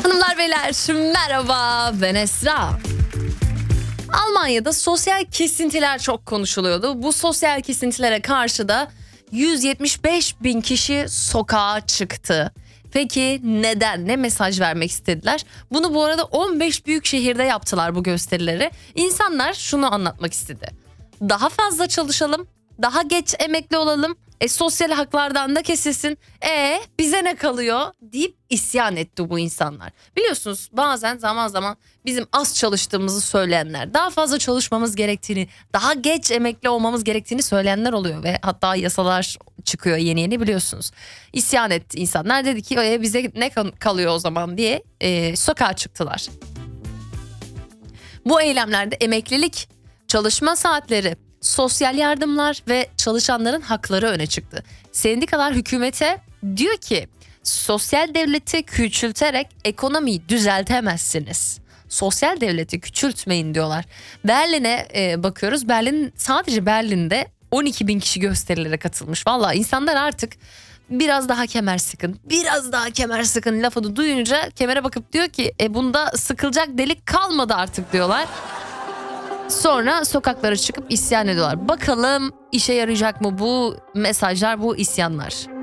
Hanımlar beyler merhaba, ben Esra. Almanya'da sosyal kesintiler çok konuşuluyordu. Bu sosyal kesintilere karşı da 175 bin kişi sokağa çıktı. Peki neden? Ne mesaj vermek istediler? Bunu bu arada 15 büyük şehirde yaptılar bu gösterileri. İnsanlar şunu anlatmak istedi. Daha fazla çalışalım, daha geç emekli olalım, sosyal haklardan da kesilsin, bize ne kalıyor deyip isyan etti bu insanlar. Biliyorsunuz bazen zaman zaman bizim az çalıştığımızı söyleyenler, daha fazla çalışmamız gerektiğini, daha geç emekli olmamız gerektiğini söyleyenler oluyor ve hatta yasalar çıkıyor yeni biliyorsunuz. İsyan etti insanlar, dedi ki bize ne kalıyor o zaman diye sokağa çıktılar. Bu eylemlerde emeklilik, çalışma saatleri, sosyal yardımlar ve çalışanların hakları öne çıktı. Sendikalar hükümete diyor ki sosyal devleti küçülterek ekonomiyi düzeltemezsiniz. Sosyal devleti küçültmeyin diyorlar. Berlin'e bakıyoruz. Sadece Berlin'de 12 bin kişi gösterilere katılmış. Vallahi insanlar artık biraz daha kemer sıkın, biraz daha kemer sıkın lafını duyunca kemere bakıp diyor ki bunda sıkılacak delik kalmadı artık diyorlar. Sonra sokaklara çıkıp isyan ediyorlar. Bakalım işe yarayacak mı bu mesajlar, bu isyanlar?